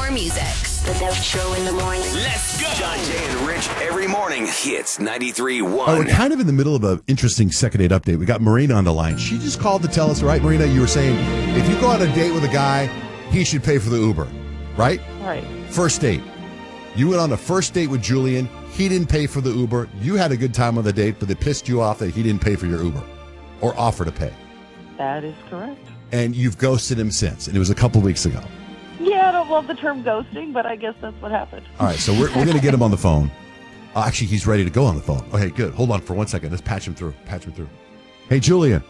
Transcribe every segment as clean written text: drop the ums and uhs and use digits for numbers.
more music. The Dope Show in the morning. Let's go. John, Jay, and Rich every morning hits 93.1. Oh, we're kind of in the middle of an interesting second date update. We got Marina on the line. She just called to tell us, right, Marina? You were saying if you go on a date with a guy, he should pay for the Uber, right? Right. First date. You went on a first date with Julian. He didn't pay for the Uber. You had a good time on the date, but it pissed you off that he didn't pay for your Uber or offer to pay. That is correct. And you've ghosted him since, and it was a couple weeks ago. Yeah, I don't love the term ghosting, but I guess that's what happened. All right, so we're going to get him on the phone. Actually, he's ready to go on the phone. Okay, good. Hold on for 1 second. Let's patch him through. Hey, Julian.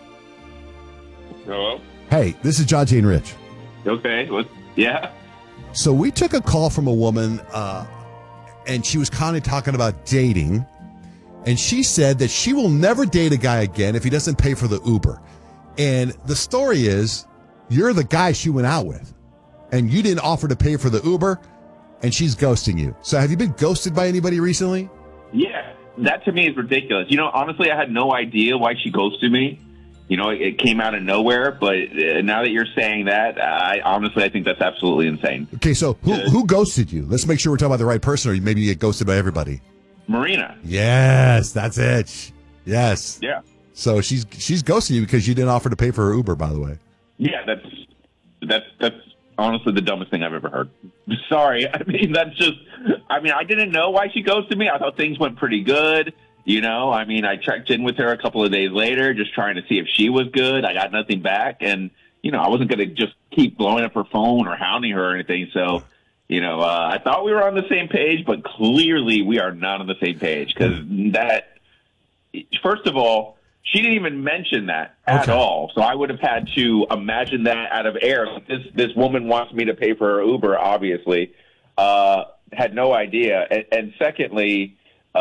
Hello? Hey, this is John, Jay, and Rich. Okay. Yeah? So we took a call from a woman, and she was kind of talking about dating, and she said that she will never date a guy again if he doesn't pay for the Uber. And the story is, you're the guy she went out with, and you didn't offer to pay for the Uber, and she's ghosting you. So have you been ghosted by anybody recently? Yeah. That to me is ridiculous. You know, honestly, I had no idea why she ghosted me. You know, it came out of nowhere, but now that you're saying that, I think that's absolutely insane. Okay, so who ghosted you? Let's make sure we're talking about the right person, or maybe you get ghosted by everybody. Marina. Yes, that's it. Yes. Yeah. So she's ghosting you because you didn't offer to pay for her Uber, by the way. Yeah, that's honestly the dumbest thing I've ever heard. Sorry. I didn't know why she ghosted me. I thought things went pretty good. You know, I checked in with her a couple of days later, just trying to see if she was good. I got nothing back. And, you know, I wasn't going to just keep blowing up her phone or hounding her or anything. So, you know, I thought we were on the same page, but clearly we are not on the same page. Because first of all, she didn't even mention that at all. So I would have had to imagine that out of air. Like this woman wants me to pay for her Uber, obviously. Had no idea. And secondly,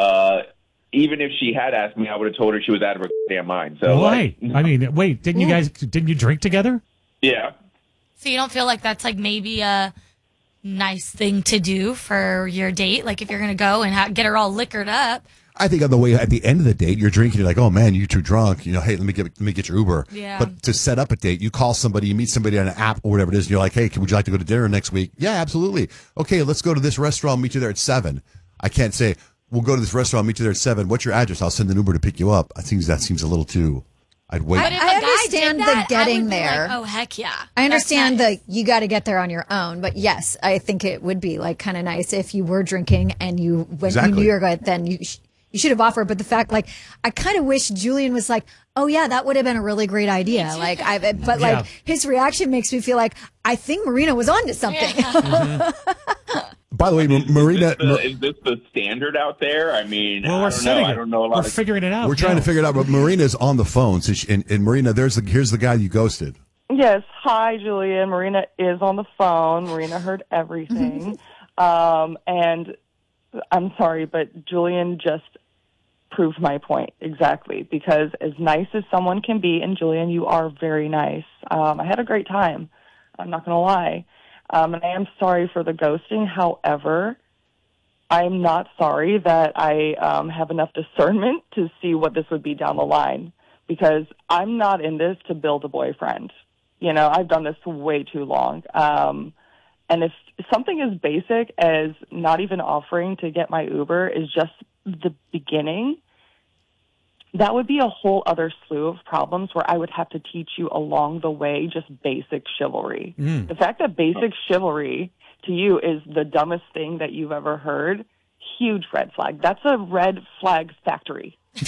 even if she had asked me, I would have told her she was out of her damn mind. So why? Wait, didn't you drink together? Yeah. So you don't feel like that's like maybe a nice thing to do for your date? Like if you're going to go and get her all liquored up. I think on the way at the end of the date, you're drinking. You're like, oh man, you're too drunk. You know, hey, let me get your Uber. Yeah. But to set up a date, you call somebody, you meet somebody on an app or whatever it is, and you're like, hey, would you like to go to dinner next week? Yeah, absolutely. Okay, let's go to this restaurant. I'll meet you there at 7. I can't say we'll go to this restaurant. I'll meet you there at 7. What's your address? I'll send an Uber to pick you up. I think that seems a little too. I'd wait. But if I a guy understand did the that, getting I would be there. Like, oh heck yeah! I understand That's nice. you got to get there on your own, but yes, I think it would be like kind of nice if you were drinking and you you knew you were good, then you should have offered. But the fact, like, I kind of wish Julian was like, oh yeah, that would have been a really great idea. Like, like his reaction makes me feel like I think Marina was onto something. Yeah. By the way, Marina, is this the standard out there? I mean, Well, I don't know. I don't know a lot. We're figuring it out. we're trying to figure it out. But Marina's on the phone, so and Marina, here's the guy you ghosted. Yes. Hi, Julian. Marina is on the phone. Marina heard everything. And I'm sorry, but Julian just proved my point exactly, because as nice as someone can be, and Julian, you are very nice. I had a great time. I'm not going to lie. And I am sorry for the ghosting. However, I'm not sorry that I have enough discernment to see what this would be down the line, because I'm not in this to build a boyfriend. You know, I've done this way too long. And if something as basic as not even offering to get my Uber is just the beginning, that would be a whole other slew of problems where I would have to teach you along the way just basic chivalry. The fact that basic chivalry to you is the dumbest thing that you've ever heard, huge red flag. That's a red flag factory. You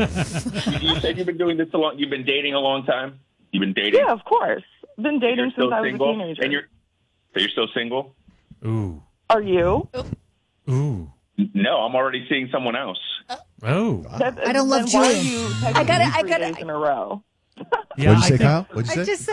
said you've been doing this a long. You've been dating a long time. You've been dating. Yeah, of course. Been dating since I was single? a teenager. And you're still single? Ooh. Are you? Ooh. No, I'm already seeing someone else. Oh. I don't love Why are Julian. you I gotta- days in a row? Yeah, What'd you say, Kyle? What'd you say? I just